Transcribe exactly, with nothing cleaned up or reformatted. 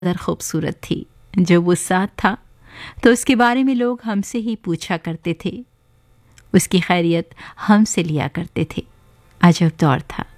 कदर खूबसूरत थी। जब वो साथ था तो उसके बारे में लोग हमसे ही पूछा करते थे, उसकी खैरियत हमसे लिया करते थे। अजब दौर था।